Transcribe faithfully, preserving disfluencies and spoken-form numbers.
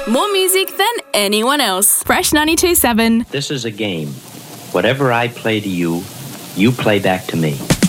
More music than anyone else. Fresh ninety-two point seven. This is a game. Whatever I play to you, you play back to me.